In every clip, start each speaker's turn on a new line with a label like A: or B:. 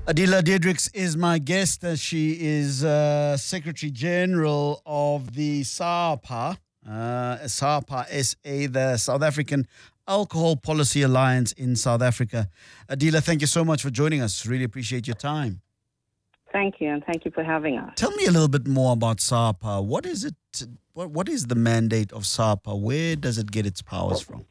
A: Adila Diedrichs is my guest. She is Secretary General of the SAPA, SAPA SA, the South African Alcohol Policy Alliance in South Africa. Adila, thank you so much for joining us. Really appreciate your time.
B: Thank you, and thank you for having us.
A: Tell me a little bit more about SAPA. What is it? What is the mandate of SAPA? Where does it get its powers from?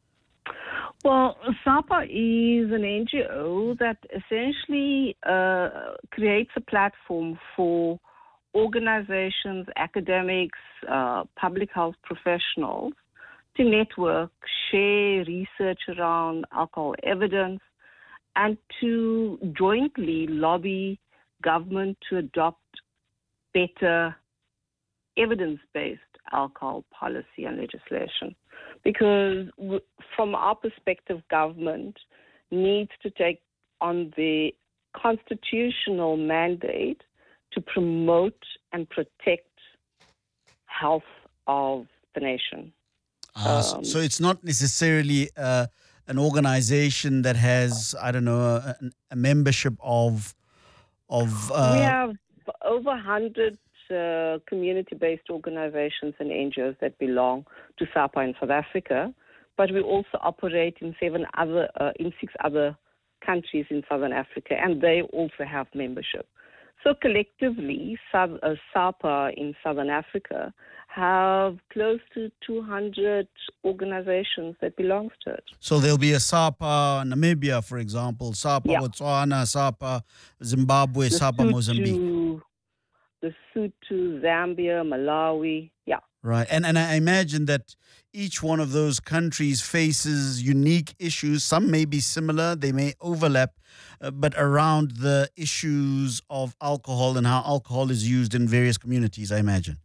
B: Well, SAPA is an NGO that essentially creates a platform for organizations, academics, public health professionals to network, share research around alcohol evidence, and to jointly lobby government to adopt better evidence-based alcohol policy and legislation. Because from our perspective, government needs to take on the constitutional mandate to promote and protect health of the nation.
A: So it's not necessarily an organization that has, I don't know, a membership of.
B: We have over 100 community-based organizations and NGOs that belong to SAPA in South Africa, but we also operate in six other countries in Southern Africa, and they also have membership. So collectively, SAPA in Southern Africa have close to 200 organizations that belong to it.
A: So there'll be a SAPA Namibia, for example, SAPA Botswana, SAPA Zimbabwe, SAPA Mozambique.
B: Lesotho, Zambia, Malawi,
A: Right. And I imagine that each one of those countries faces unique issues. Some may be similar, they may overlap, but around the issues of alcohol and how alcohol is used in various communities, I imagine.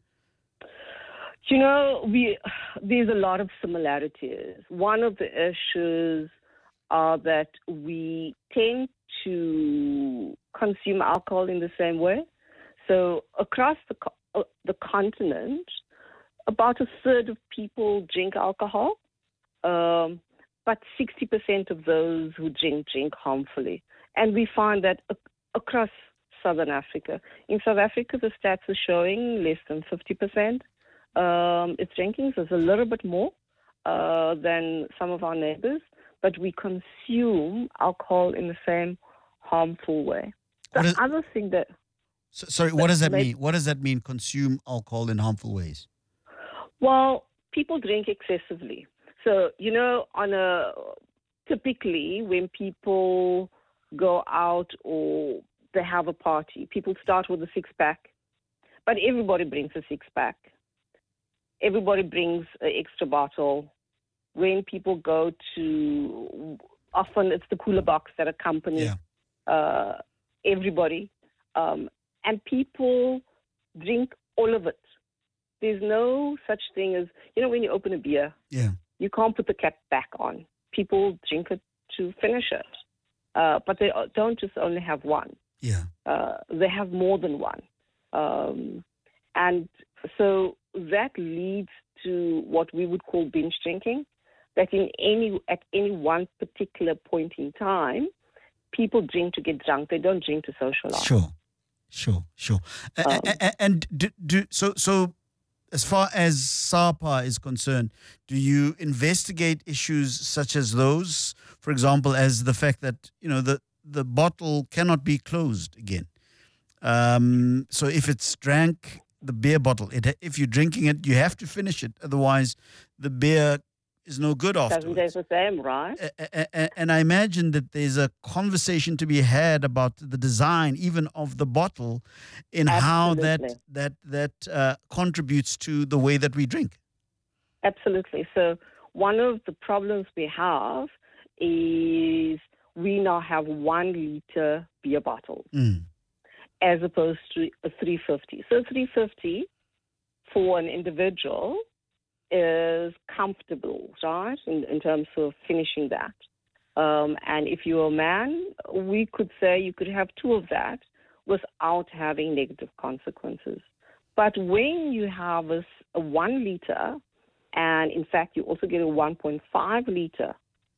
B: You know, there's a lot of similarities. One of the issues are that we tend to consume alcohol in the same way. So across the continent, about a third of people drink alcohol, but 60% of those who drink harmfully. And we find that across Southern Africa. In South Africa, the stats are showing less than 50%. Its drinking is a little bit more than some of our neighbors, but we consume alcohol in the same harmful way. The other thing that...
A: Sorry, what does that mean? What does that mean, consume alcohol in harmful ways?
B: Well, people drink excessively. So, you know, typically when people go out or they have a party, people start with a six-pack, but everybody brings a six-pack. Everybody brings an extra bottle. When people go to, often it's the cooler box that accompanies everybody. And people drink all of it. There's no such thing as, you know, when you open a beer, you can't put the cap back on. People drink it to finish it. But they don't just only have one. They have more than one. And so that leads to what we would call binge drinking, that at any one particular point in time, people drink to get drunk. They don't drink to socialize.
A: Sure. So as far as SAPA is concerned, do you investigate issues such as those? For example, as the fact that, you know, the bottle cannot be closed again. So if it's drank, the beer bottle, if you're drinking it, you have to finish it. Otherwise, the beer is no good afterwards.
B: Doesn't taste the same, right?
A: And I imagine that there's a conversation to be had about the design, even of the bottle, in
B: Absolutely.
A: how that contributes to the way that we drink.
B: Absolutely. So one of the problems we have is we now have 1 liter beer bottles as opposed to a 350. So 350 for an individual is comfortable, right, in terms of finishing that. And if you're a man, we could say you could have 2 of that without having negative consequences. But when you have a 1 liter, and in fact you also get a 1.5 liter,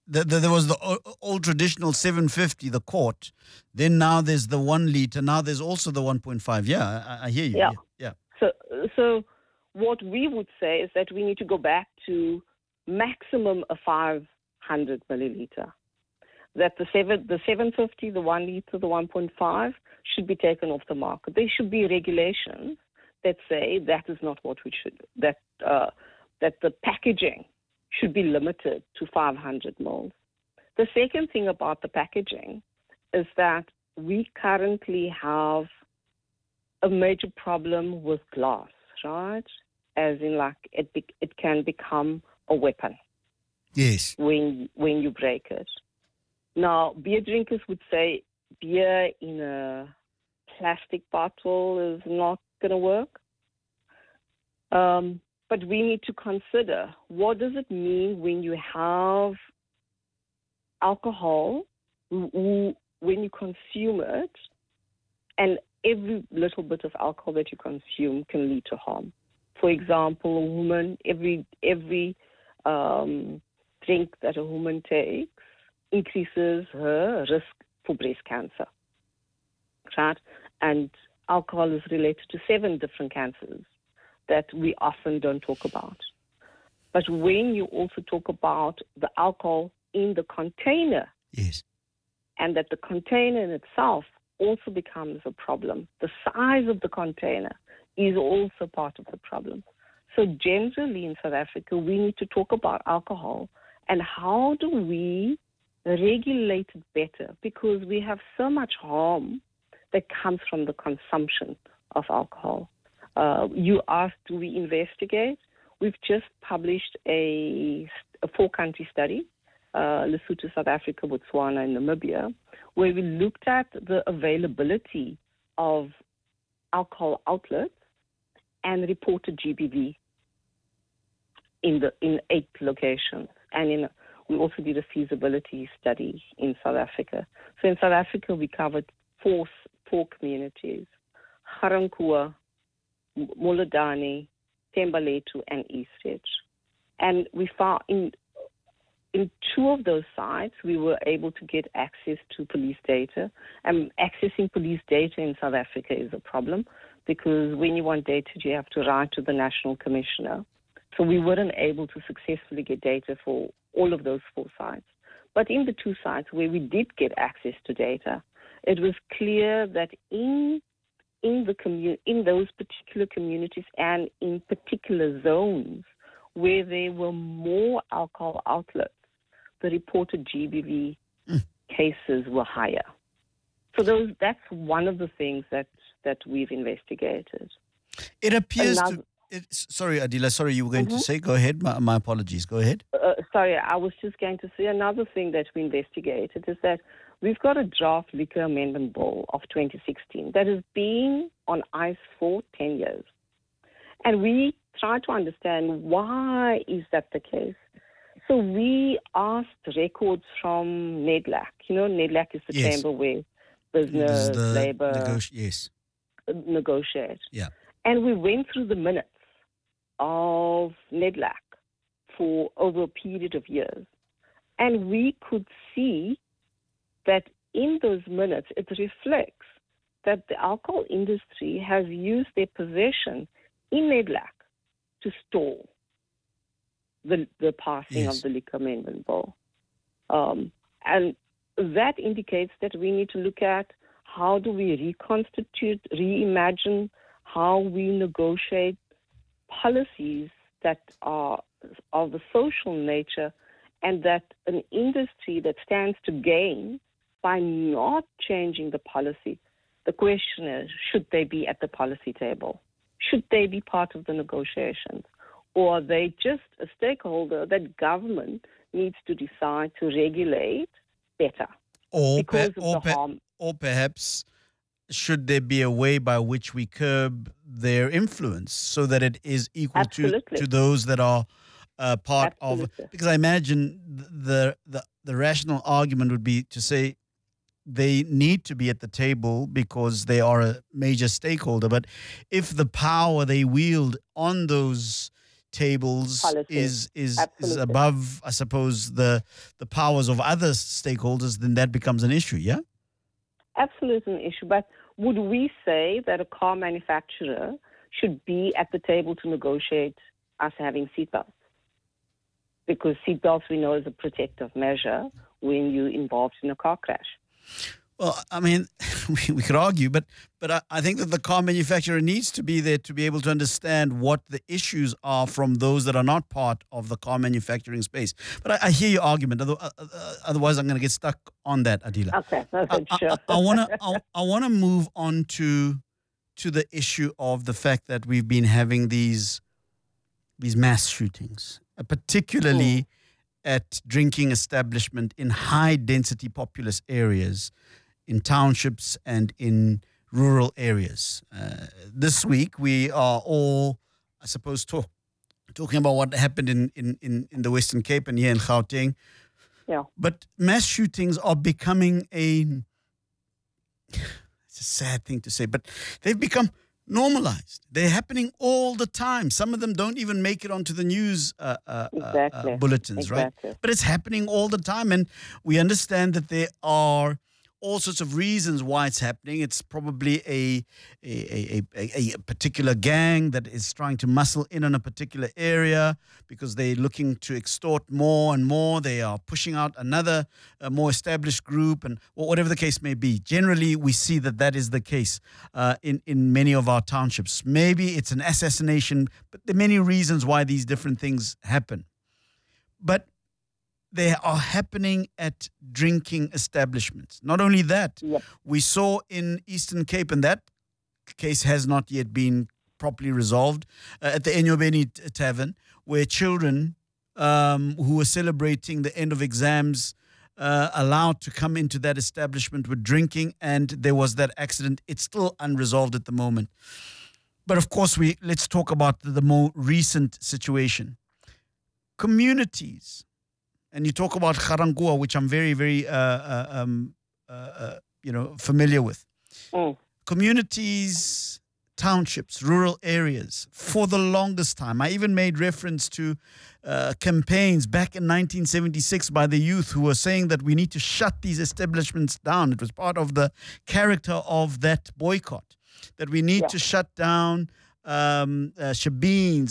A: There was the old traditional 750, the quart. Then now there's the 1 liter. Now there's also the 1.5. Yeah, I hear you.
B: Yeah.
A: Yeah.
B: So what we would say is that we need to go back to maximum a 500 milliliter. That the 750, the 1 liter, the 1.5 should be taken off the market. There should be regulations that say that is not what we should, that the packaging should be limited to 500 mils. The second thing about the packaging is that we currently have a major problem with glass, right? As in, like, it can become a weapon.
A: Yes.
B: When you break it. Now, beer drinkers would say beer in a plastic bottle is not going to work. But we need to consider, what does it mean when you have alcohol, when you consume it, and every little bit of alcohol that you consume can lead to harm. For example, a woman, every drink that a woman takes increases her risk for breast cancer, right? And alcohol is related to 7 different cancers that we often don't talk about. But when you also talk about the alcohol in the container,
A: yes,
B: and that the container in itself also becomes a problem, the size of the container is also part of the problem. So generally in South Africa, we need to talk about alcohol and how do we regulate it better, because we have so much harm that comes from the consumption of alcohol. You asked, do we investigate? We've just published a 4-country study, Lesotho, South Africa, Botswana, and Namibia, where we looked at the availability of alcohol outlets and reported GBV in 8 locations. And we also did a feasibility study in South Africa. So in South Africa, we covered four communities: Ga-Rankuwa, Moledani, Thembalethu, and Eastridge. And we found in 2 of those sites, we were able to get access to police data. And accessing police data in South Africa is a problem, because when you want data, you have to write to the National Commissioner. So we weren't able to successfully get data for all of those 4 sites. But in the 2 sites where we did get access to data, it was clear that in those particular communities and in particular zones where there were more alcohol outlets, the reported GBV cases were higher. So that's one of the things that we've investigated.
A: It appears sorry, Adila, sorry, you were going to say. Go ahead. My apologies. Go ahead.
B: Sorry, I was just going to say another thing that we investigated is that we've got a draft liquor amendment bill of 2016 that has been on ice for 10 years. And we try to understand why is that the case. So we asked records from NEDLAC. You know, NEDLAC is the chamber where business, labor negotiate.
A: Yeah.
B: And we went through the minutes of NEDLAC for over a period of years. And we could see that in those minutes, it reflects that the alcohol industry has used their possession in NEDLAC to stall the passing of the liquor amendment bill. And that indicates that we need to look at how do we reconstitute, reimagine how we negotiate policies that are of the social nature, and that an industry that stands to gain by not changing the policy. The question is, should they be at the policy table? Should they be part of the negotiations? Or are they just a stakeholder that government needs to decide to regulate better?
A: Or perhaps should there be a way by which we curb their influence so that it is equal to those that are part of? Because I imagine the rational argument would be to say they need to be at the table because they are a major stakeholder. But if the power they wield on those tables
B: Policy.
A: is
B: Absolutely.
A: above, I suppose, the powers of other stakeholders, then that becomes an issue. Yeah.
B: Absolutely an issue. But would we say that a car manufacturer should be at the table to negotiate us having seatbelts? Because seatbelts, we know, is a protective measure when you're involved in a car crash.
A: Well, I mean, we could argue, but I think that the car manufacturer needs to be there to be able to understand what the issues are from those that are not part of the car manufacturing space. But I hear your argument. Otherwise, I'm going to get stuck on that, Adila.
B: Okay, sure.
A: I wanna move on to the issue of the fact that we've been having these mass shootings, particularly at drinking establishment in high density populous areas, in townships and in rural areas. This week we are all, I suppose, talking about what happened in the Western Cape and here in Gauteng.
B: Yeah.
A: But mass shootings are becoming it's a sad thing to say, but they've become normalized. They're happening all the time. Some of them don't even make it onto the news bulletins, right? But it's happening all the time. And we understand that there are all sorts of reasons why it's happening. It's probably a particular gang that is trying to muscle in on a particular area because they're looking to extort more and more. They are pushing out another more established group, and whatever the case may be. Generally, we see that is the case in many of our townships. Maybe it's an assassination, but there are many reasons why these different things happen. But they are happening at drinking establishments. Not only that, we saw in Eastern Cape, and that case has not yet been properly resolved, at the Enyobeni Tavern, where children who were celebrating the end of exams allowed to come into that establishment with drinking, and there was that accident. It's still unresolved at the moment. But of course, let's talk about the more recent situation. Communities. And you talk about Ga-Rankuwa, which I'm very, very, familiar with. Communities, townships, rural areas, for the longest time. I even made reference to campaigns back in 1976 by the youth who were saying that we need to shut these establishments down. It was part of the character of that boycott, that we need to shut down shebeens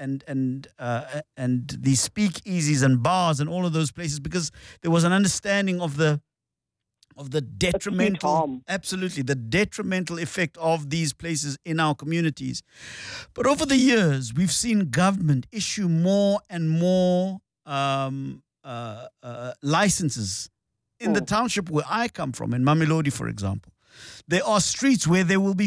A: and these speakeasies and bars and all of those places, because there was an understanding of the detrimental, absolutely, the detrimental effect of these places in our communities. But over the years, we've seen government issue more and more licenses. In the township where I come from, in Mamelodi, for example, there are streets where there will be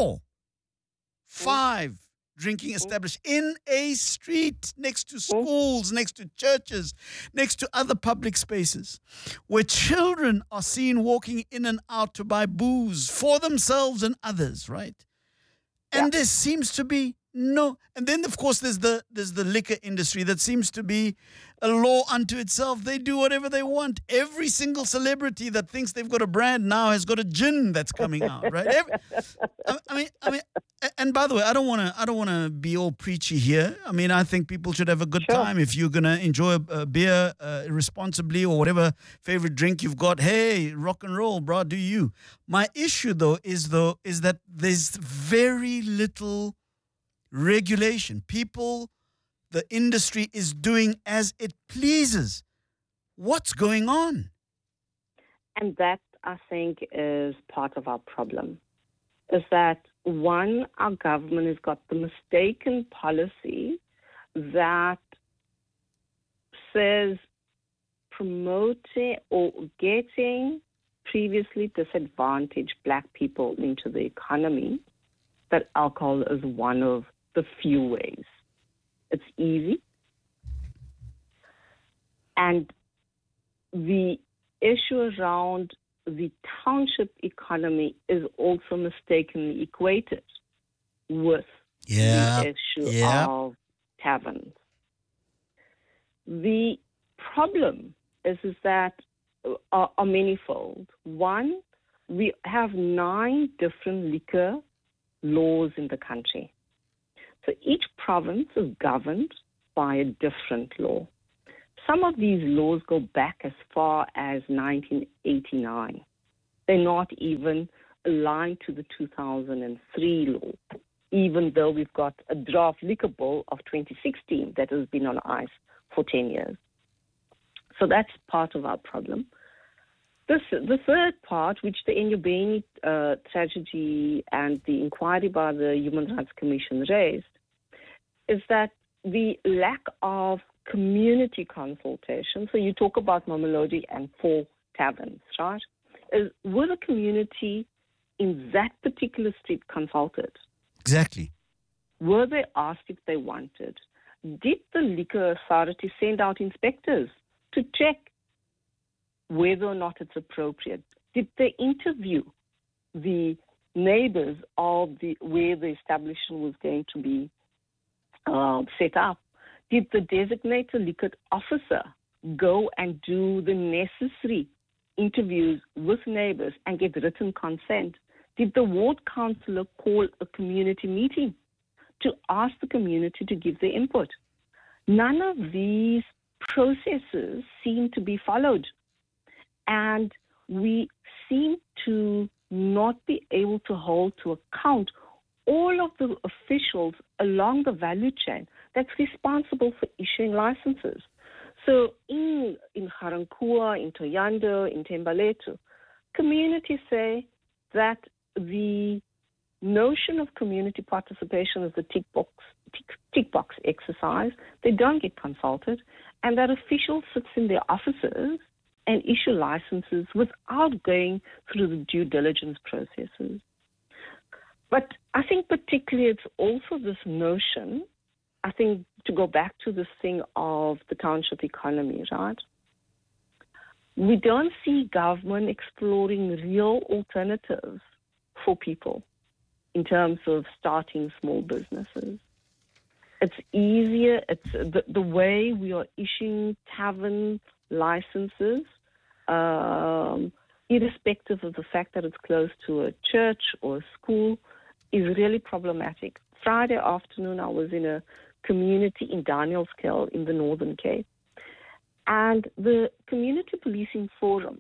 A: 5 drinking established in a street, next to schools, next to churches, next to other public spaces, where children are seen walking in and out to buy booze for themselves and others, right? And there seems to be no. And then, of course, there's the liquor industry that seems to be a law unto itself. They do whatever they want. Every single celebrity that thinks they've got a brand now has got a gin that's coming out, right? I mean, and by the way, I don't want to be all preachy here. I mean, I think people should have a good time. If you're gonna enjoy a beer responsibly or whatever favorite drink you've got, hey, rock and roll, bro, do you? My issue is that there's very little regulation. The industry is doing as it pleases. What's going on?
B: And that, I think, is part of our problem. Is that, one, our government has got the mistaken policy that says promoting or getting previously disadvantaged black people into the economy, that alcohol is one of the few ways. It's easy. And the issue around the township economy is also mistakenly equated with the issue of taverns. The problem is that are manifold. One, we have 9 different liquor laws in the country. So each province is governed by a different law. Some of these laws go back as far as 1989. They're not even aligned to the 2003 law, even though we've got a draft liquor bill of 2016 that has been on ice for 10 years. So that's part of our problem. The third part, which the Enyobeni tragedy and the inquiry by the Human Rights Commission raised, is that the lack of community consultation. So you talk about Mamelodi and 4 taverns, right? Were the community in that particular street consulted?
A: Exactly.
B: Were they asked if they wanted? Did the liquor authority send out inspectors to check whether or not it's appropriate? Did they interview the neighbors of where the establishment was going to be set up? Did the designated liquor officer go and do the necessary interviews with neighbors and get written consent? Did the ward councillor call a community meeting to ask the community to give their input? None of these processes seem to be followed. And we seem to not be able to hold to account all of the officials along the value chain that's responsible for issuing licenses. So in Ga-Rankuwa, in Thohoyandou, in Thembalethu, communities say that the notion of community participation is a tick box exercise. They don't get consulted, and that officials sit in their offices and issue licenses without going through the due diligence processes. But I think particularly it's also this notion, I think, to go back to this thing of the township economy, right? We don't see government exploring real alternatives for people in terms of starting small businesses. It's easier, it's the way we are issuing tavern licenses, irrespective of the fact that it's close to a church or a school, is really problematic. Friday afternoon, I was in a community in Danielskell in the Northern Cape, and the Community Policing Forum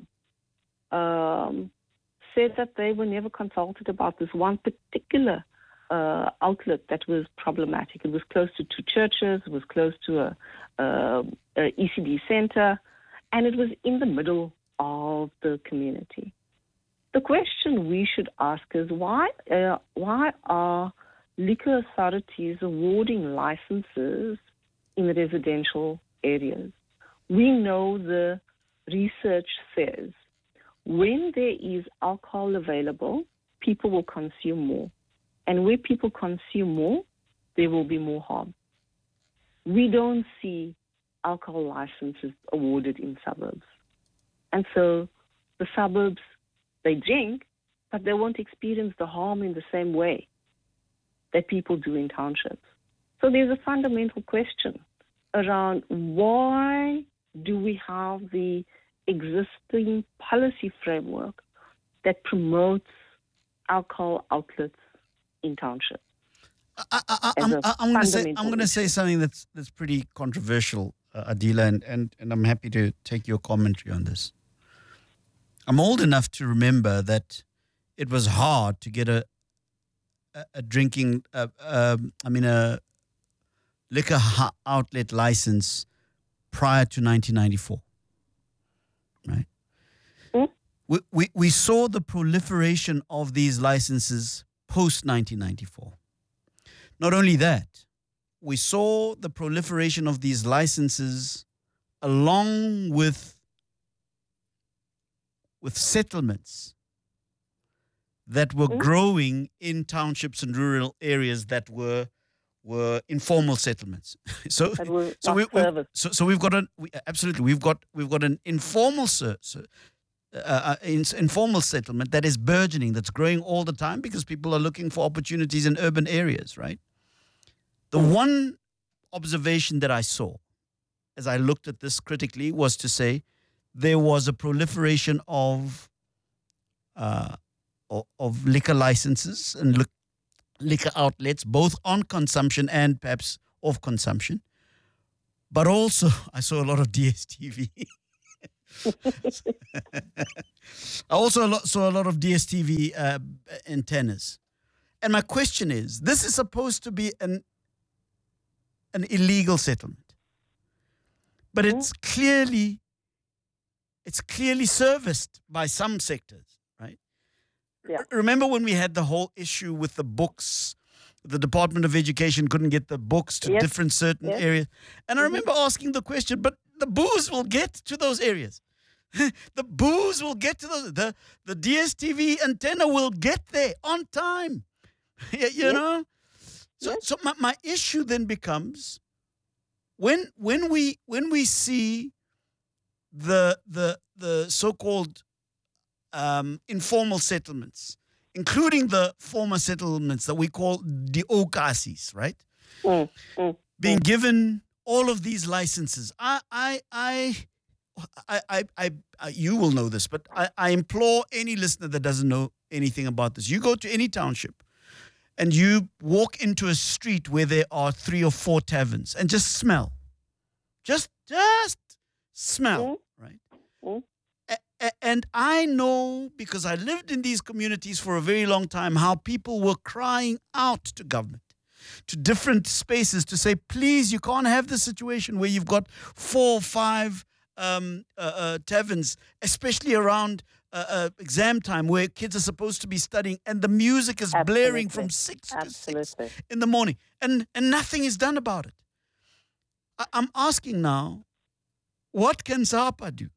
B: said that they were never consulted about this one particular outlet that was problematic. It was close to 2 churches, it was close to a ECD center, and it was in the middle of the community. The question we should ask is why are liquor authorities awarding licenses in residential areas? We know the research says when there is alcohol available, people will consume more. And where people consume more, there will be more harm. We don't see alcohol licenses awarded in suburbs. And so the suburbs, they drink, but they won't experience the harm in the same way that people do in townships. So there's a fundamental question around why do we have the existing policy framework that promotes alcohol outlets in townships?
A: I'm going to say something that's pretty controversial, Adila, and I'm happy to take your commentary on this. I'm old enough to remember that it was hard to get a liquor outlet license prior to 1994, right? Mm. We saw the proliferation of these licenses post 1994. Not only that, we saw the proliferation of these licenses along with settlements that were growing in townships and rural areas that were informal settlements. So we've got an informal informal settlement that is burgeoning, that's growing all the time because people are looking for opportunities in urban areas, right? The one observation that I saw as I looked at this critically was to say there was a proliferation of liquor licenses and liquor outlets, both on consumption and perhaps off consumption. But also, I saw a lot of DSTV. I also saw a lot of DSTV antennas. And my question is, this is supposed to be an illegal settlement, but it's clearly serviced by some sectors, right?
B: Yeah.
A: Remember when we had the whole issue with the books? The Department of Education couldn't get the books to different certain areas. And I remember asking the question, but the booze will get to those areas. The booze will get to those. The DSTV antenna will get there on time. You know? So my issue then becomes when we see the so-called informal settlements, including the former settlements that we call the OKASIs, right? Being given all of these licenses. You will know this, but I implore any listener that doesn't know anything about this. You go to any township and you walk into a street where there are 3 or 4 taverns and just smell. Just smell, right? And I know, because I lived in these communities for a very long time, how people were crying out to government, to different spaces, to say, please, you can't have the situation where you've got 4 or 5 taverns, especially around exam time where kids are supposed to be studying and the music is blaring from 6 to 6 in the morning and nothing is done about it. I'm asking now, what can SAPA do?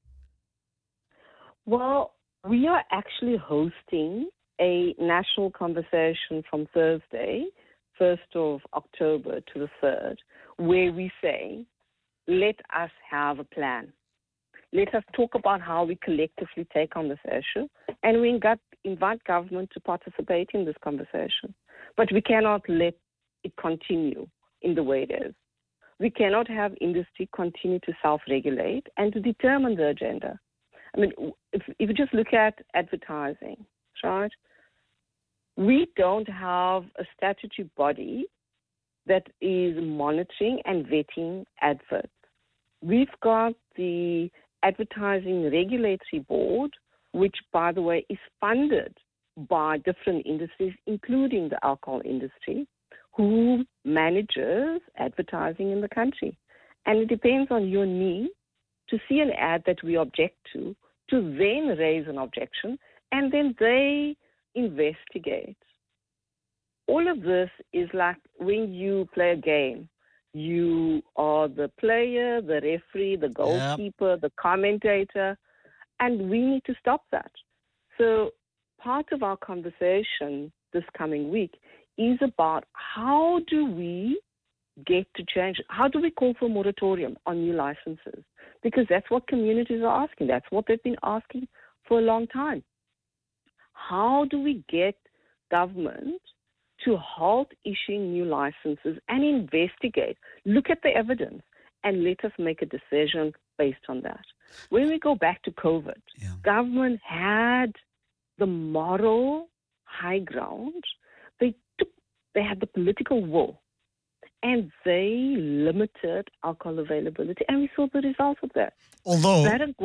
B: Well, we are actually hosting a national conversation from Thursday, 1st of October to the 3rd, where we say, let us have a plan. Let us talk about how we collectively take on this issue, and we invite government to participate in this conversation. But we cannot let it continue in the way it is. We cannot have industry continue to self-regulate and to determine the agenda. I mean, if you just look at advertising, right? We don't have a statutory body that is monitoring and vetting adverts. We've got the Advertising Regulatory Board, which, by the way, is funded by different industries, including the alcohol industry, who manages advertising in the country. And it depends on your need to see an ad that we object to then raise an objection, and then they investigate. All of this is like when you play a game. You are the player, the referee, the goalkeeper, the commentator, and we need to stop that. So part of our conversation this coming week is about how do we get to change? How do we call for a moratorium on new licenses? Because that's what communities are asking. That's what they've been asking for a long time. How do we get government to halt issuing new licenses and investigate, look at the evidence, and let us make a decision based on that? When we go back to COVID, government had the moral high ground. They had the political will, and they limited alcohol availability, and we saw the result of that.
A: Although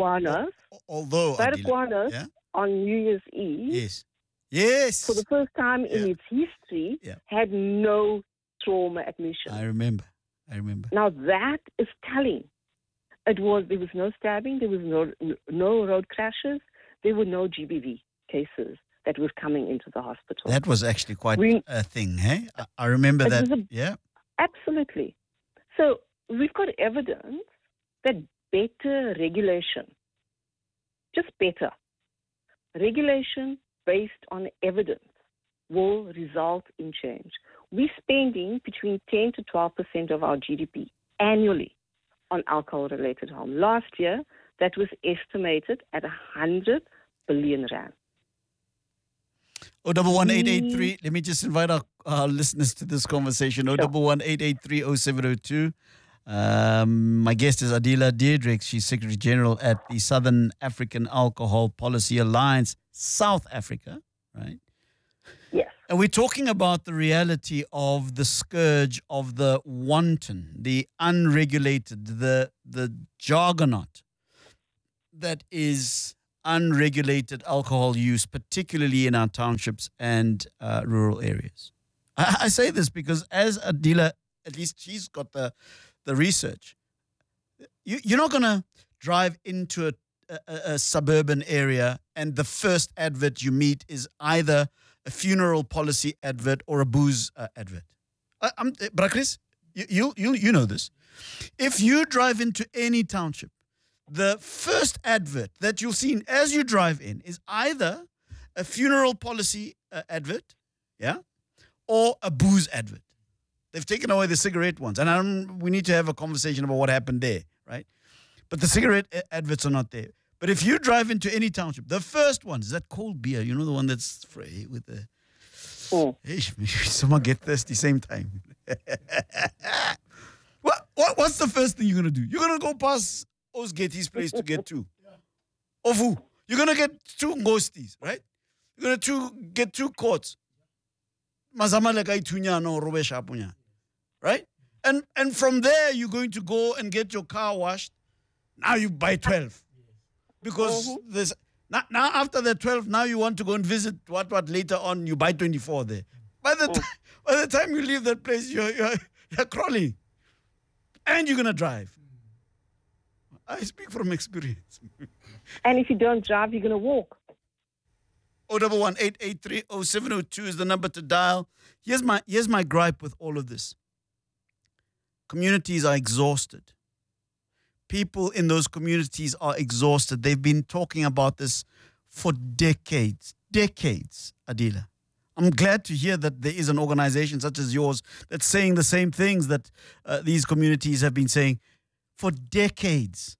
B: Baragwanath on New Year's Eve,
A: yes,
B: for the first time in its history, had no trauma admission.
A: I remember.
B: Now that is telling. There was no stabbing, there was no road crashes, there were no GBV cases that were coming into the hospital.
A: That was actually quite a thing, hey? I remember that.
B: Absolutely. So we've got evidence that better regulation, just better regulation based on evidence, will result in change. We're spending between 10 to 12% of our GDP annually on alcohol-related harm. Last year, that was estimated at 100 billion rand.
A: 011-883. Let me just invite our listeners to this conversation. 011-883-0702. My guest is Adila Diedrich. She's Secretary General at the Southern African Alcohol Policy Alliance, South Africa, right?
B: Yes.
A: And we're talking about the reality of the scourge of the wanton, the unregulated, the juggernaut that is unregulated alcohol use, particularly in our townships and rural areas. I say this because as a dealer, at least she's got the research. You're not going to drive into a suburban area and the first advert you meet is either a funeral policy advert or a booze advert. But Chris, you know this. If you drive into any township, the first advert that you'll see as you drive in is either a funeral policy advert, yeah, or a booze advert. They've taken away the cigarette ones, and we need to have a conversation about what happened there, right? But the cigarette adverts are not there. But if you drive into any township, the first one is that cold beer. You know, the one that's free with the.
B: Oh.
A: Hey, someone get thirsty same time. What's the first thing you're gonna do? You're gonna go past Osgetty's place to get two. Of who? You're gonna get two ghosties, right? You're gonna get two quarts. Right? And from there you're going to go and get your car washed. Now you buy 12. Because there's now after the 12, now you want to go and visit what later on, you buy 24 there. By the time you leave that place, you're crawling. And you're gonna drive. I speak from experience.
B: And if you don't drive, you're gonna walk.
A: 011-883-0702 is the number to dial. Here's my gripe with all of this. Communities are exhausted. People in those communities are exhausted. They've been talking about this for decades, Adila. I'm glad to hear that there is an organization such as yours that's saying the same things that these communities have been saying for decades.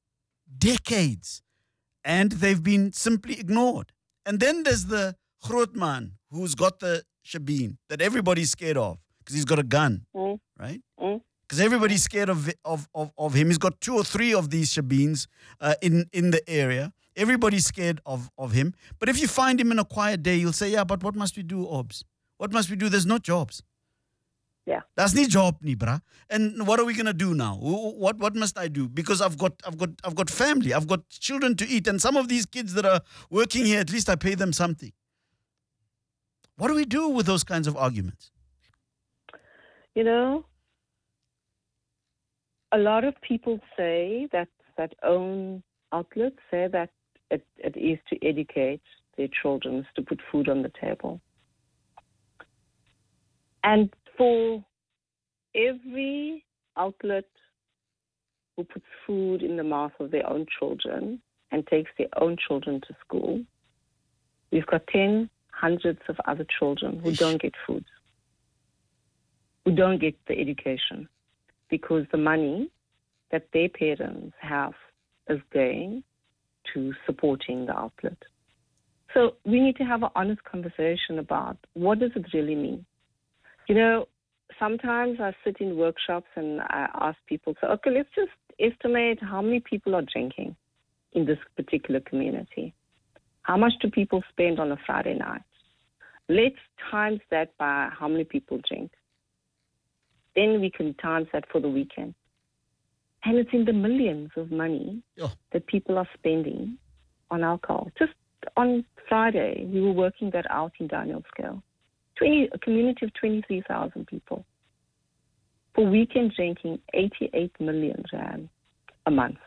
A: And they've been simply ignored. And then there's the Grootman who's got the shebeen that everybody's scared of because he's got a gun, right? Because everybody's scared of him. He's got 2 or 3 of these shebeens in the area. Everybody's scared of him. But if you find him in a quiet day, you'll say, yeah, but what must we do, Obs? What must we do? There's no jobs.
B: Yeah.
A: That's no job, ni bra. And what are we gonna do now? What must I do? Because I've got family, I've got children to eat, and some of these kids that are working here, at least I pay them something. What do we do with those kinds of arguments?
B: You know, a lot of people say that own outlets say that it is to educate their children, to put food on the table. And for every outlet who puts food in the mouth of their own children and takes their own children to school, we've got hundreds of other children who don't get food, who don't get the education, because the money that their parents have is going to supporting the outlet. So we need to have an honest conversation about what does it really mean. You know, sometimes I sit in workshops and I ask people, so, okay, let's just estimate how many people are drinking in this particular community. How much do people spend on a Friday night? Let's times that by how many people drink. Then we can times that for the weekend. And it's in the millions of money that people are spending on alcohol. Just on Friday, we were working that out in Daniel Scale. A community of 23,000 people. For weekend drinking, 88 million rand a month.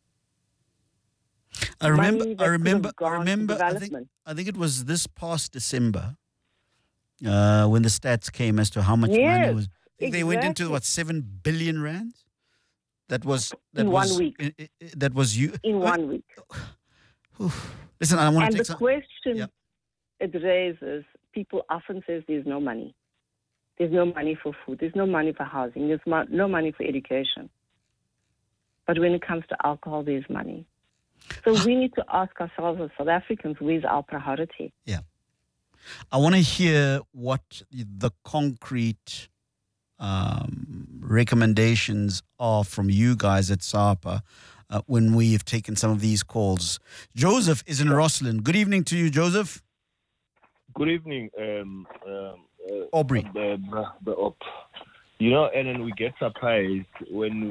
A: I remember. I think it was this past December when the stats came as to how much money was. They went into 7 billion rand. That was
B: in 1 week.
A: That was you
B: in 1 week.
A: Listen, I want to take
B: the question it raises. People often says there's no money. There's no money for food. There's no money for housing. There's no money for education. But when it comes to alcohol, there's money. So we need to ask ourselves as South Africans, where's our priority?
A: Yeah. I want to hear what the concrete recommendations are from you guys at SAPA when we have taken some of these calls. Joseph is in Rosslyn. Good evening to you, Joseph.
C: Good evening,
A: Aubrey.
C: You know, and then we get surprised when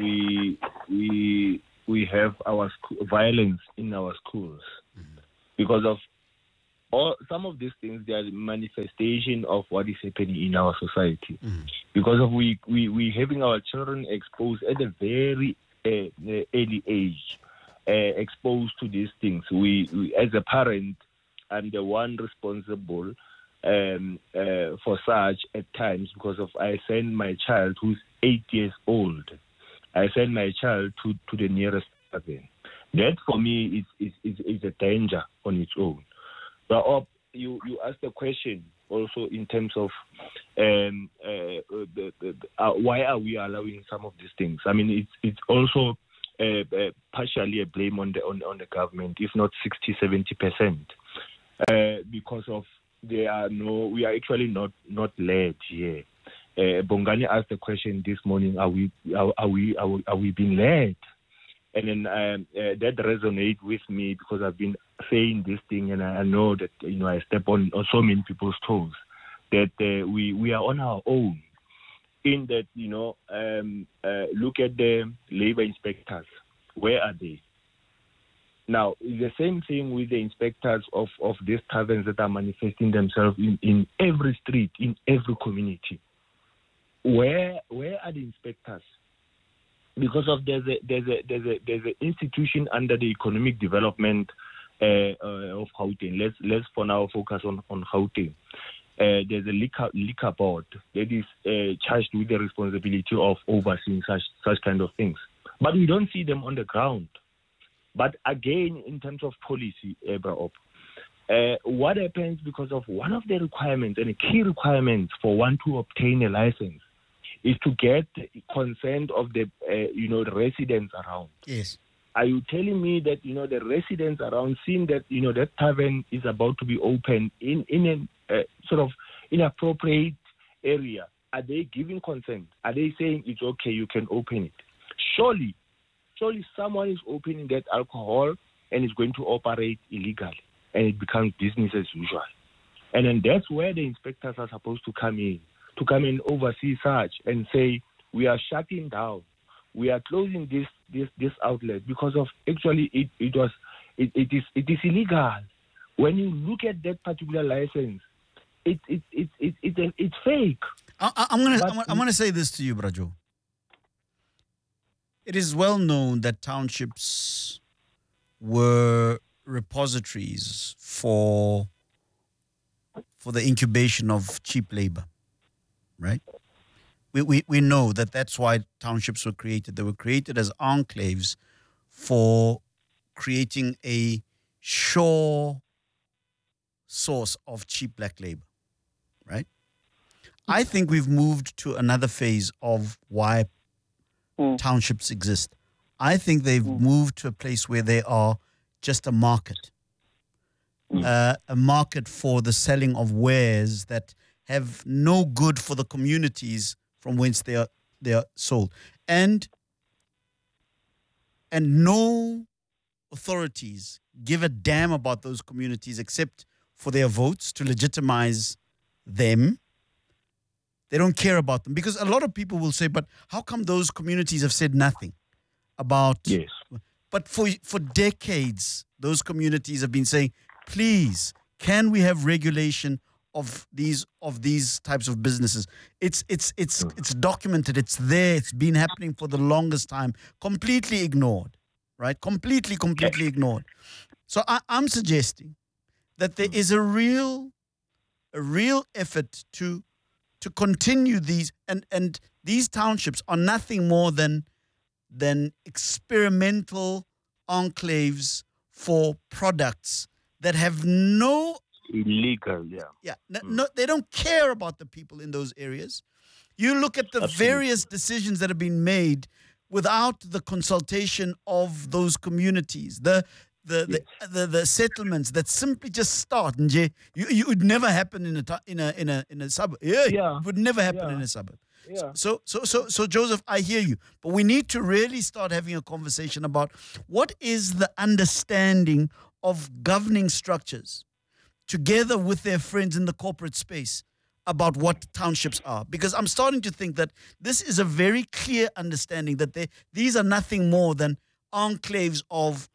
C: we have our violence in our schools because of some of these things. They are manifestation of what is happening in our society because of we having our children exposed at a very early age, exposed to these things. We as a parent, I'm the one responsible for such at times because of I send my child who's 8 years old. I send my child to the nearest tavern. That for me is a danger on its own. But you asked the question also in terms of why are we allowing some of these things? I mean, it's also partially a blame on the government, if not 60-70%, because of we are actually not led here. Bongani asked the question this morning: Are we being led? And then that resonates with me because I've been saying this thing, and I know that I step on so many people's toes. That we are on our own. In that look at the labor inspectors. Where are they? Now, it's the same thing with the inspectors of these taverns that are manifesting themselves in every street, in every community. Where are the inspectors? Because of there's an institution under the economic development of Gauteng. Let's for now focus on Gauteng. There's a liquor board that is charged with the responsibility of overseeing such kind of things. But we don't see them on the ground. But again, in terms of policy, what happens because of one of the requirements and a key requirement for one to obtain a license is to get consent of the the residents around.
A: Yes.
C: Are you telling me that the residents around, seeing that that tavern is about to be open in a sort of inappropriate area, are they giving consent? Are they saying it's okay, you can open it? Surely someone is opening that alcohol and is going to operate illegally, and it becomes business as usual. And then that's where the inspectors are supposed to come in oversee such and say, we are shutting down, we are closing this outlet because of actually it is illegal. When you look at that particular license, it's fake.
A: I'm gonna say this to you, Brajo. It is well known that townships were repositories for the incubation of cheap labor, right? We know that that's why townships were created. They were created as enclaves for creating a sure source of cheap black labor, right? I think we've moved to another phase of why townships exist. I think they've moved to a place where they are just a market for the selling of wares that have no good for the communities from whence they are sold, and no authorities give a damn about those communities except for their votes to legitimize them. They don't care about them because a lot of people will say, but how come those communities have said nothing about...
C: Yes.
A: But for decades, those communities have been saying, please, can we have regulation of these types of businesses? It's documented. It's there. It's been happening for the longest time. Completely ignored, right? Completely ignored. So I'm suggesting that there is a real effort to continue these, and these townships are nothing more than experimental enclaves for products that have no
C: illegal,
A: no, they don't care about the people in those areas. You look at the various decisions that have been made without the consultation of those communities. The settlements that simply just start, and you would never happen in a suburb. It would never happen in a suburb.
C: Yeah.
A: So Joseph, I hear you, but we need to really start having a conversation about what is the understanding of governing structures together with their friends in the corporate space about what townships are, because I'm starting to think that this is a very clear understanding that these are nothing more than enclaves of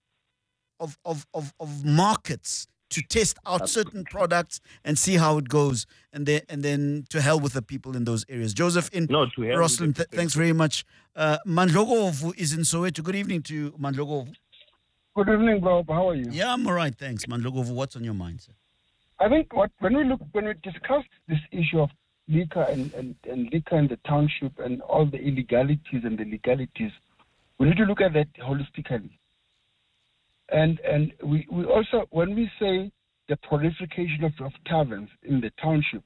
A: markets to test out certain products and see how it goes, and then to hell with the people in those areas. Joseph in Roslyn, thanks very much. Mandlogovu is in Soweto. Good evening to you, Mandlogovu.
D: Good evening, bro. How are you?
A: Yeah, I'm all right, thanks. Mandlogovu, what's on your mind, sir?
D: I think when we discuss this issue of liquor and liquor in the township and all the illegalities and the legalities, we need to look at that holistically. And we also, when we say the proliferation of taverns in the township,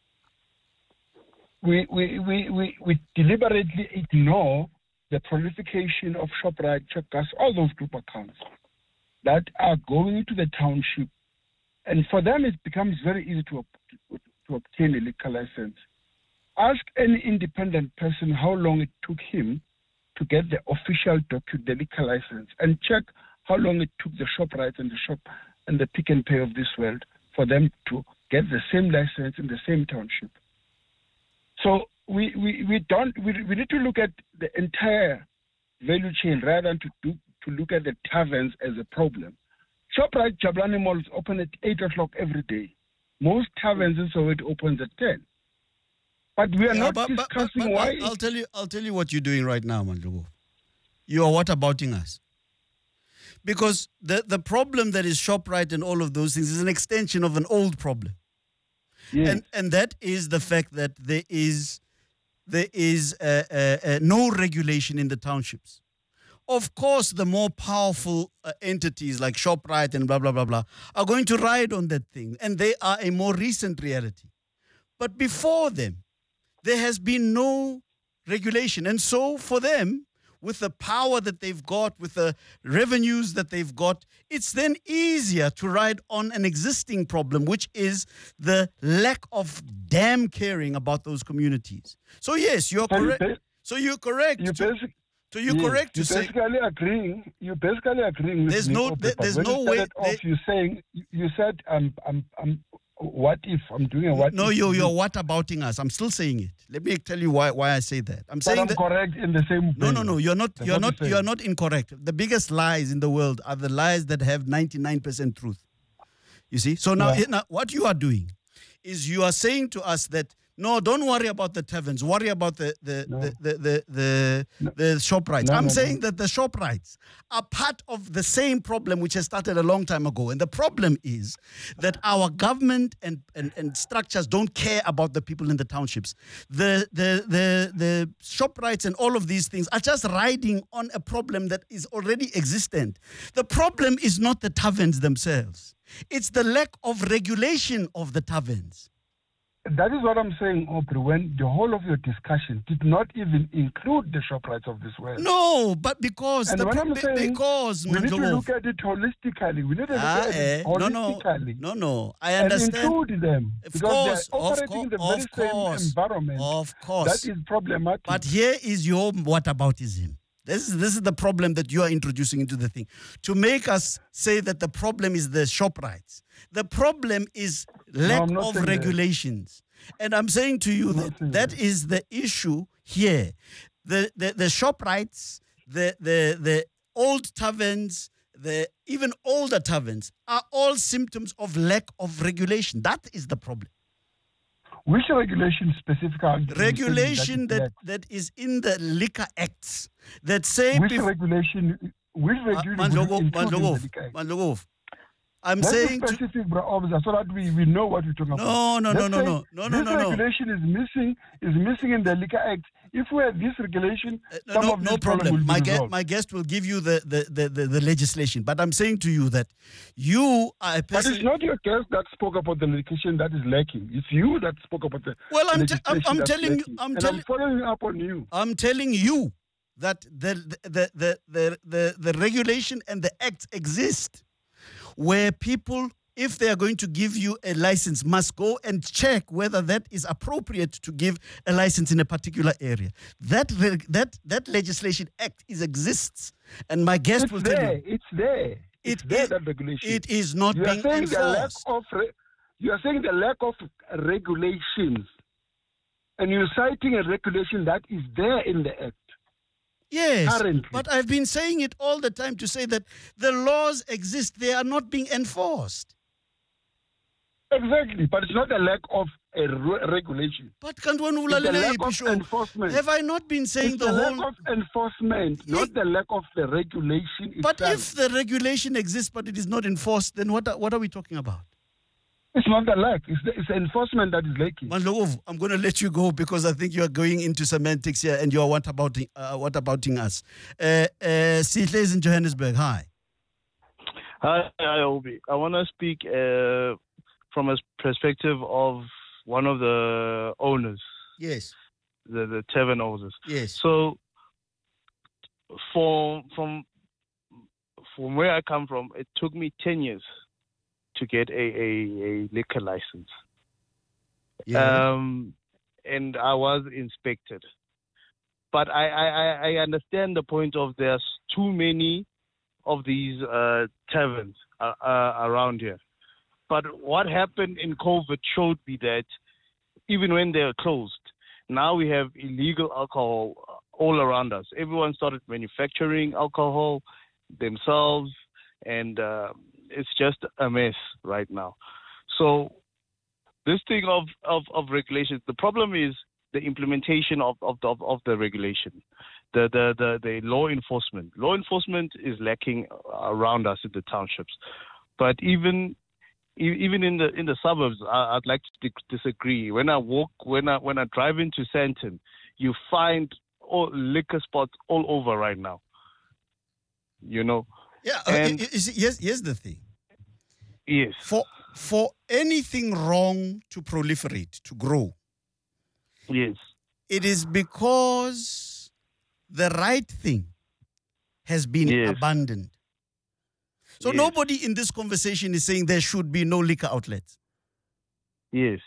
D: we deliberately ignore the proliferation of ShopRite, Checkers, all those group accounts that are going into the township. And for them, it becomes very easy to obtain a liquor license. Ask any independent person how long it took him to get the official document, the liquor license, and check how long it took the ShopRite and the Shop and the Pick and Pay of this world for them to get the same license in the same township. So we need to look at the entire value chain rather than to look at the taverns as a problem. ShopRite Jabulani Mall is open at 8 o'clock every day. Most taverns in Soweto opens at 10. But we are not discussing why.
A: I'll tell you what you're doing right now, Mandlogo. You are whatabouting us. Because the problem that is ShopRite and all of those things is an extension of an old problem. Yes. And that is the fact that there is no regulation in the townships. Of course, the more powerful entities like ShopRite and blah, blah, blah, blah, are going to ride on that thing. And they are a more recent reality. But before them, there has been no regulation. And so for them, with the power that they've got, with the revenues that they've got, it's then easier to ride on an existing problem, which is the lack of damn caring about those communities. So yes, you're correct. So you're correct. So you're correct to say.
D: You're basically agreeing with
A: there's
D: me.
A: There's no way.
D: You said what if I'm doing a what?
A: No, you're whatabouting us. I'm still saying it. Let me tell you why I say that. I'm saying that
D: correct in the same.
A: No. You're not incorrect. The biggest lies in the world are the lies that have 99% truth. You see. So now what you are doing is you are saying to us that. No, don't worry about the taverns. Worry about the ShopRites. I'm saying that the ShopRites are part of the same problem which has started a long time ago. And the problem is that our government and structures don't care about the people in the townships. The ShopRites and all of these things are just riding on a problem that is already existent. The problem is not the taverns themselves. It's the lack of regulation of the taverns.
D: That is what I'm saying, Aubrey, when the whole of your discussion did not even include the ShopRites of this world.
A: No, but because...
D: And we need to look at it holistically. We need to look at it holistically.
A: No, I understand.
D: And include them.
A: Because
D: they're operating in the very same environment.
A: Of course.
D: That is problematic.
A: But here is your whataboutism. This is the problem that you are introducing into the thing. To make us say that the problem is the ShopRites. The problem is lack of regulations. And I'm saying to you that is the issue here. The ShopRites, the old taverns, the even older taverns are all symptoms of lack of regulation. That is the problem.
D: Which regulation specifically?
A: Regulation that is in the Liquor Acts that say...
D: Which regulation?
A: Mandlogo, I'm
D: Let's
A: saying...
D: be specific, officer, so that we know what we're talking about.
A: No.
D: This regulation is missing in the Liquor Act. If we have this regulation,
A: no problem. My guest will give you the legislation. But I'm saying to you that you are a person...
D: But it's not your guest that spoke about the legislation that is lacking. It's you that spoke about the
A: I'm telling you.
D: I'm following up on you.
A: I'm telling you that the regulation and the acts exist where people, if they are going to give you a license, must go and check whether that is appropriate to give a license in a particular area. That legislation act exists, and my guest will tell you.
D: It's there. It's there, that regulation.
A: It is not being enforced.
D: you are saying the lack of regulations, and you're citing a regulation that is there in the Act.
A: Yes,
D: currently.
A: but I've been saying it all the time to say that the laws exist, they are not being enforced.
D: Exactly, but it's not a lack of a regulation.
A: But Kantwan
D: It's the lack of
A: Ulalele,
D: enforcement.
A: have I not been saying
D: It's
A: the
D: the
A: whole...
D: lack of enforcement, not the lack of the regulation
A: But
D: itself.
A: if the regulation exists but it is not enforced, then what are we talking about?
D: It's not the lack, it's the enforcement that is lacking.
A: Mandlovu, I'm going to let you go because I think you are going into semantics here and you are whatabouting us. Sihle is in Johannesburg. Hi.
E: Hi, Obi. I want to speak from a perspective of one of the owners,
A: Yes.
E: the tavern owners.
A: Yes.
E: So, from where I come from, it took me 10 years to get a liquor license.
A: Yeah.
E: And I was inspected. But I understand the point of there's too many of these taverns around here. But what happened in COVID showed me that even when they're closed, now we have illegal alcohol all around us. Everyone started manufacturing alcohol themselves, and it's just a mess right now. So this thing of regulations, the problem is the implementation of the regulation, the law enforcement. Law enforcement is lacking around us in the townships, but even in the suburbs, I'd like to disagree. When I drive into Sandton, you find all liquor spots all over right now. You know.
A: Yeah.
E: And
A: Here's the thing.
E: Yes.
A: For anything wrong to proliferate, to grow,
E: yes,
A: it is because the right thing has been abandoned. So nobody in this conversation is saying there should be no liquor outlets.
E: Yes.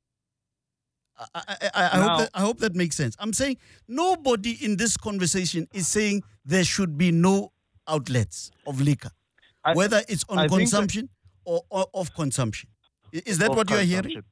A: I hope that makes sense. I'm saying nobody in this conversation is saying there should be no outlets of liquor, whether it's on consumption or of consumption. Is that what you are hearing?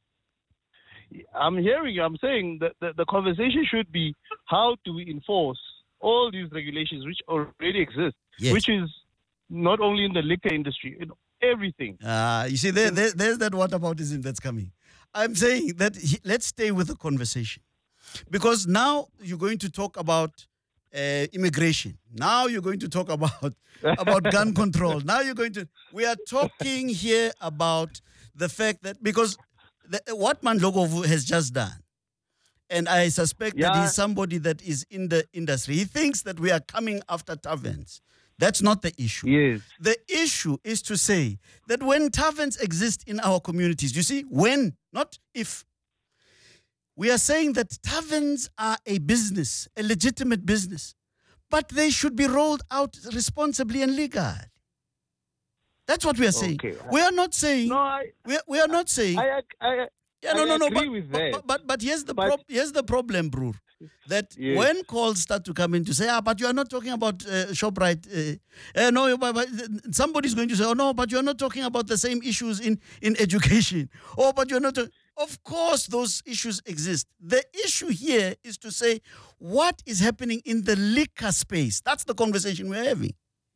E: I'm saying that the conversation should be how do we enforce all these regulations which already exist, which is not only in the liquor industry, in everything.
A: You see, there's that whataboutism that's coming. I'm saying that let's stay with the conversation. Because now you're going to talk about immigration. Now you're going to talk about gun control. Now we are talking here about the fact that, because what Mandlovu has just done, and I suspect that he's somebody that is in the industry, he thinks that we are coming after taverns. That's not the issue.
E: Yes.
A: The issue is to say that when taverns exist in our communities, you see, when, not if, we are saying that taverns are a business, a legitimate business, but they should be rolled out responsibly and legally. That's what we are saying.
E: Okay.
A: We are not saying.
E: No,
A: we are not saying.
E: I agree with that.
A: But here's the problem, bro. That when calls start to come in to say, but you are not talking about ShopRite. No, but somebody's going to say, oh no, but you're not talking about the same issues in education. Oh, but you're not. Of course, those issues exist. The issue here is to say what is happening in the liquor space. That's the conversation we're having.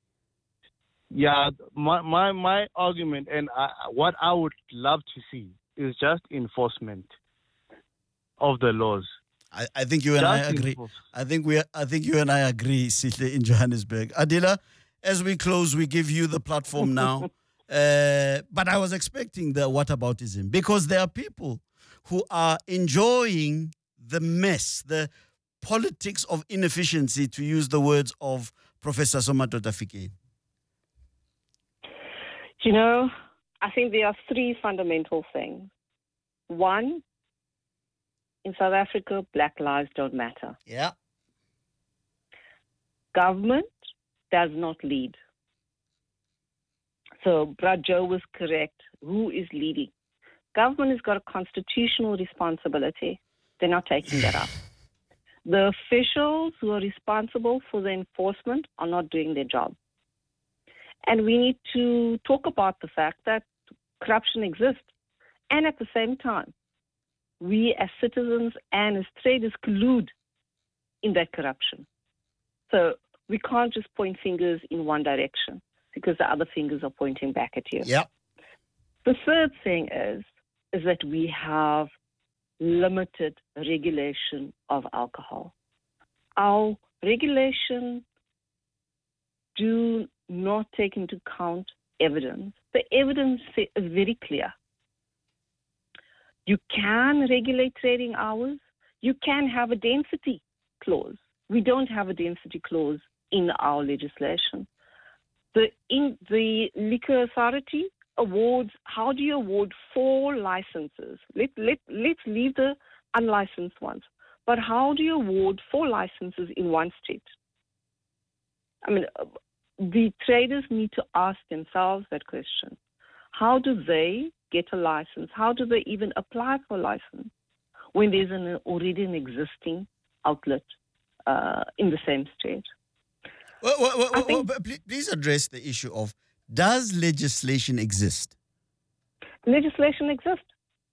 E: Yeah, my argument and what I would love to see is just enforcement of the laws.
A: I think you and I agree. I think you and I agree, Sihle, in Johannesburg. Adila, as we close, we give you the platform now. But I was expecting the whataboutism, because there are people who are enjoying the mess, the politics of inefficiency, to use the words of Professor Somadoda Fikeni.
B: You know, I think there are three fundamental things. One, in South Africa, black lives don't matter.
A: Yeah.
B: Government does not lead. So Brad Joe was correct. Who is leading? Government has got a constitutional responsibility. They're not taking that up. The officials who are responsible for the enforcement are not doing their job. And we need to talk about the fact that corruption exists. And at the same time, we as citizens and as traders collude in that corruption. So we can't just point fingers in one direction because the other fingers are pointing back at you.
A: Yep.
B: The third thing is that we have limited regulation of alcohol. Our regulation do not take into account evidence. The evidence is very clear. You can regulate trading hours. You can have a density clause. We don't have a density clause in our legislation. The Liquor Authority awards, how do you award 4 licenses? Let's leave the unlicensed ones. But how do you award 4 licenses in one state? I mean, the traders need to ask themselves that question. How do they get a license? How do they even apply for a license when there's already an existing outlet in the same state?
A: Please address the issue of, does legislation exist?
B: Legislation exists.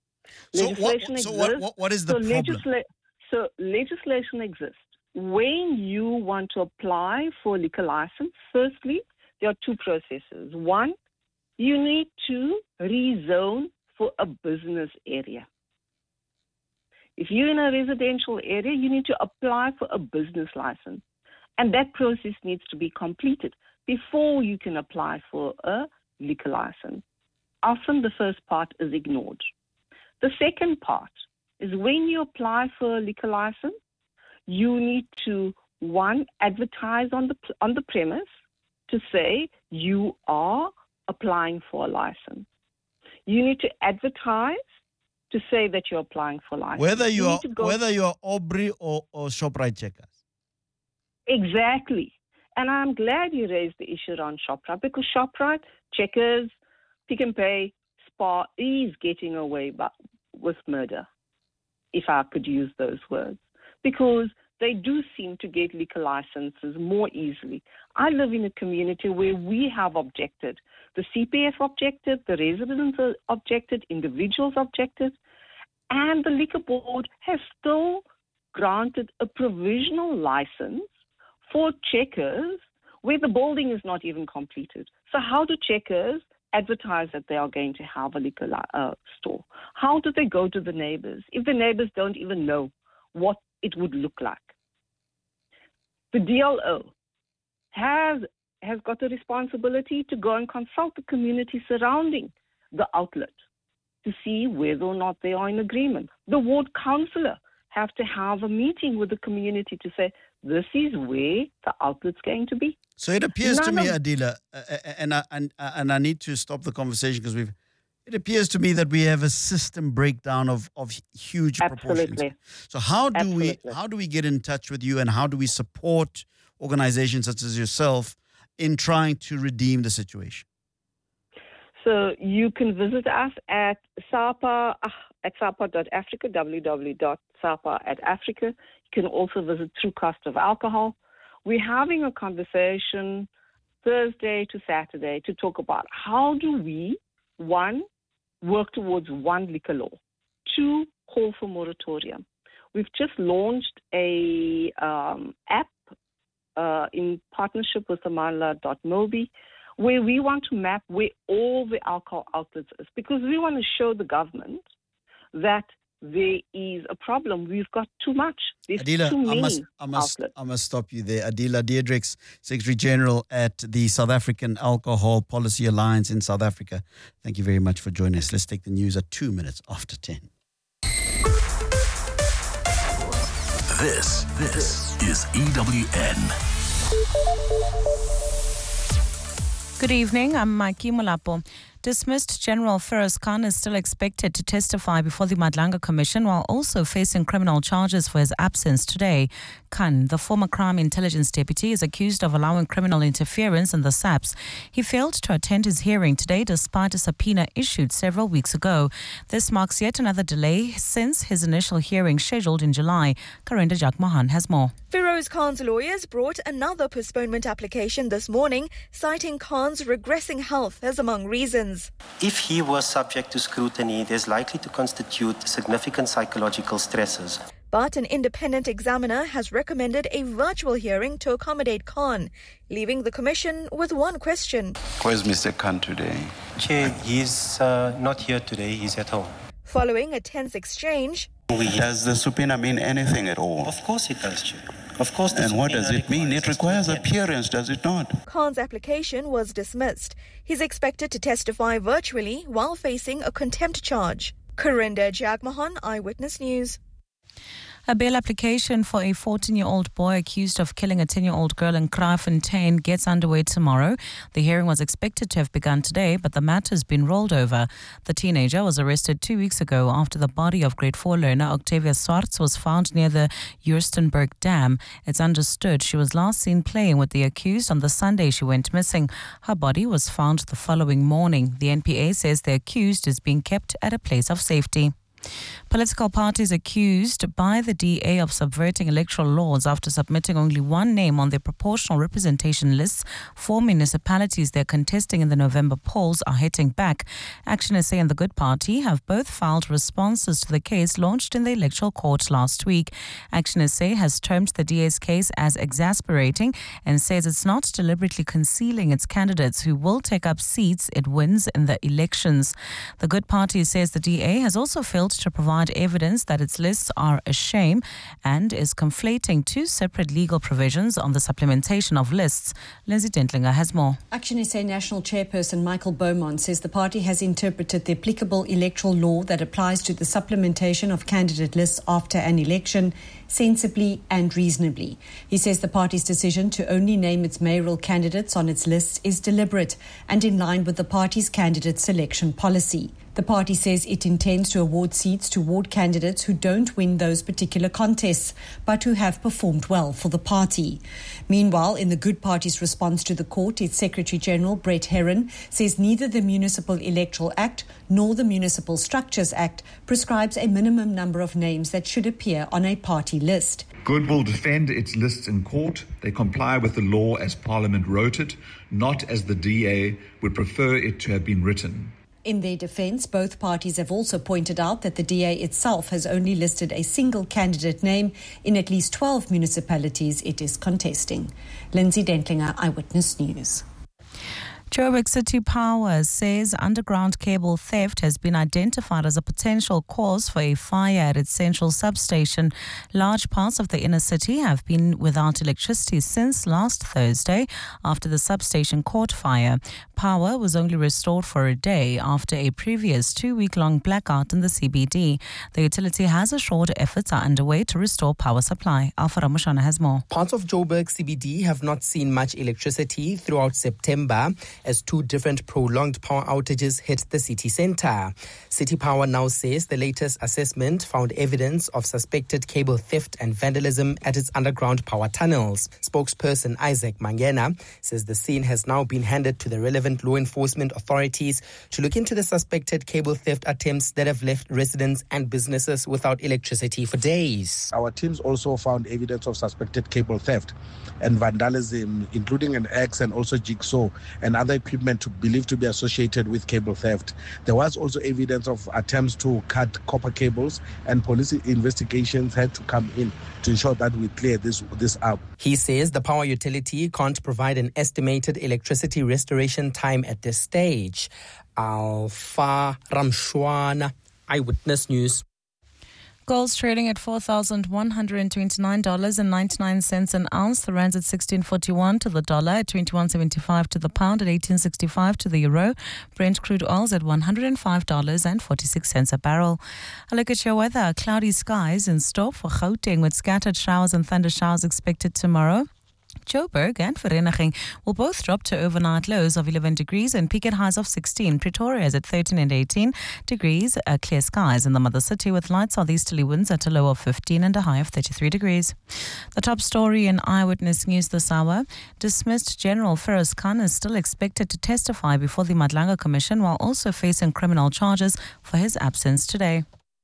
A: What is the problem?
B: So legislation exists. When you want to apply for a liquor license, firstly, there are 2 processes. One, you need to rezone for a business area. If you're in a residential area, you need to apply for a business license. And that process needs to be completed before you can apply for a liquor license. Often the first part is ignored. The second part is when you apply for a liquor license, you need to, 1, advertise on the premise to say you are applying for a license. You need to advertise to say that you're applying for a license.
A: Whether you are Aubrey or Shoprite Checkers.
B: Exactly. And I'm glad you raised the issue around Shoprite, because Shoprite, Checkers, Pick n Pay, Spar is getting away with murder, if I could use those words, because they do seem to get liquor licenses more easily. I live in a community where we have objected. The CPF objected, the residents objected, individuals objected, and the liquor board has still granted a provisional license for Checkers where the building is not even completed. So how do Checkers advertise that they are going to have a liquor store? How do they go to the neighbors if the neighbors don't even know what it would look like? The DLO has got a responsibility to go and consult the community surrounding the outlet to see whether or not they are in agreement. The ward councillor have to have a meeting with the community to say, this is where the outlet's going to be.
A: So it appears to me, Adila, and I need to stop the conversation because it appears to me that we have a system breakdown of huge proportions. So how do we get in touch with you, and how do we support organizations such as yourself in trying to redeem the situation?
B: So you can visit us at SAPA.Africa, www.sapa.africa. You can also visit through Cost of Alcohol. We're having a conversation Thursday to Saturday to talk about how do we, 1, work towards 1 liquor law, 2, call for moratorium. We've just launched a app in partnership with Amandla.mobi, where we want to map where all the alcohol outlets is, because we want to show the government that there is a problem. We've got too much. There's
A: Adila,
B: too many outlets.
A: I must stop you there. Adila Diedrichs, Secretary General at the South African Alcohol Policy Alliance in South Africa. Thank you very much for joining us. Let's take the news at 2 minutes after 10.
F: This is EWN.
G: Good evening, I'm Maiki Molapo. Dismissed General Feroz Khan is still expected to testify before the Madlanga Commission while also facing criminal charges for his absence today. Khan, the former crime intelligence deputy, is accused of allowing criminal interference in the SAPS. He failed to attend his hearing today despite a subpoena issued several weeks ago. This marks yet another delay since his initial hearing scheduled in July. Karinda Jakmahan has more.
H: Feroz Khan's lawyers brought another postponement application this morning, citing Khan's regressing health as among reasons. conditions.
I: If he was subject to scrutiny, there's likely to constitute significant psychological stresses.
H: But an independent examiner has recommended a virtual hearing to accommodate Khan, leaving the commission with one question.
J: Where's Mr. Khan today?
I: Chair, he's not here today, he's at home.
H: Following a tense exchange,
J: Does the subpoena mean anything at all?
I: Of course it does, Chair. Of course.
J: And what does it mean? It requires appearance, does it not?
H: Khan's application was dismissed. He's expected to testify virtually while facing a contempt charge. Karinda Jagmohan, Eyewitness News.
G: A bail application for a 14-year-old boy accused of killing a 10-year-old girl in Kraaifontein gets underway tomorrow. The hearing was expected to have begun today, but the matter has been rolled over. The teenager was arrested 2 weeks ago after the body of grade 4 learner Octavia Swartz was found near the Jurstenburg Dam. It's understood she was last seen playing with the accused on the Sunday she went missing. Her body was found the following morning. The NPA says the accused is being kept at a place of safety. Political parties accused by the DA of subverting electoral laws after submitting only one name on their proportional representation lists for municipalities they're contesting in the November polls are hitting back. Action SA and the Good Party have both filed responses to the case launched in the electoral court last week. Action SA has termed the DA's case as exasperating and says it's not deliberately concealing its candidates who will take up seats it wins in the elections. The Good Party says the DA has also failed to provide evidence that its lists are a shame and is conflating two separate legal provisions on the supplementation of lists. Lindsay Dentlinger has more.
K: Action SA National Chairperson Michael Beaumont says the party has interpreted the applicable electoral law that applies to the supplementation of candidate lists after an election sensibly and reasonably. He says the party's decision to only name its mayoral candidates on its lists is deliberate and in line with the party's candidate selection policy. The party says it intends to award seats to ward candidates who don't win those particular contests, but who have performed well for the party. Meanwhile, in the Good Party's response to the court, its Secretary-General, Brett Herron, says neither the Municipal Electoral Act nor the Municipal Structures Act prescribes a minimum number of names that should appear on a party list.
L: Good will defend its lists in court. They comply with the law as Parliament wrote it, not as the DA would prefer it to have been written.
K: In their defence, both parties have also pointed out that the DA itself has only listed a single candidate name in at least 12 municipalities it is contesting. Lindsay Dentlinger, Eyewitness News.
G: Joburg City Power says underground cable theft has been identified as a potential cause for a fire at its central substation. Large parts of the inner city have been without electricity since last Thursday after the substation caught fire. Power was only restored for a day after a previous 2-week-long blackout in the CBD. The utility has assured efforts are underway to restore power supply. Alpha Ramushana has more.
M: Parts of Joburg CBD have not seen much electricity throughout September as 2 different prolonged power outages hit the city centre. City Power now says the latest assessment found evidence of suspected cable theft and vandalism at its underground power tunnels. Spokesperson Isaac Mangena says the scene has now been handed to the relevant law enforcement authorities to look into the suspected cable theft attempts that have left residents and businesses without electricity for days.
N: Our teams also found evidence of suspected cable theft and vandalism, including an axe and also jigsaw and other equipment believed to be associated with cable theft. There was also evidence of attempts to cut copper cables, and police investigations had to come in to ensure that we clear this up.
M: He says the power utility can't provide an estimated electricity restoration time at this stage. Alpha Ramshwana, Eyewitness News.
G: Gold's trading at $4,129.99 an ounce. The rand's at 16.41 to the dollar, at 21.75 to the pound, at 18.65 to the euro. Brent crude oil's at $105.46 a barrel. A look at your weather. Cloudy skies in store for Gauteng with scattered showers and thunder showers expected tomorrow. Joburg and Vereeniging will both drop to overnight lows of 11 degrees and peak at highs of 16. Pretoria is at 13 and 18 degrees. Clear skies in the mother city with light southeasterly winds at a low of 15 and a high of 33 degrees. The top story in Eyewitness News this hour. Dismissed General Feroz Khan is still expected to testify before the Madlanga Commission while also facing criminal charges for his absence today.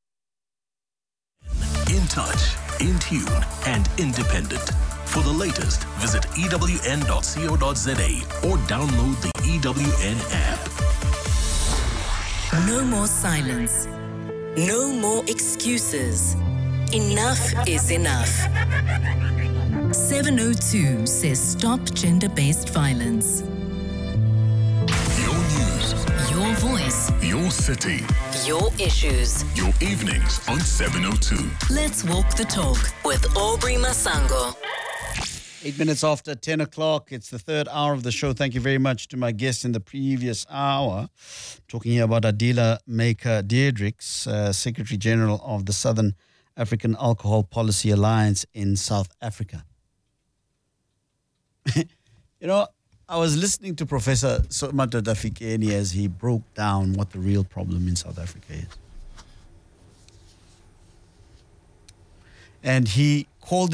F: In touch, in tune and independent. For the latest, visit ewn.co.za or download the EWN app.
O: No more silence. No more excuses. Enough is enough. 702 says stop gender-based violence.
F: Your news.
O: Your voice.
F: Your city.
O: Your issues.
F: Your evenings on 702.
O: Let's walk the talk with Aubrey Masango.
A: 8 minutes after 10 o'clock. It's the third hour of the show. Thank you very much to my guests in the previous hour. Talking here about Adila Maker Deirdricks, Secretary General of the Southern African Alcohol Policy Alliance in South Africa. You know, I was listening to Professor Somato Tafikeni as he broke down what the real problem in South Africa is. And he called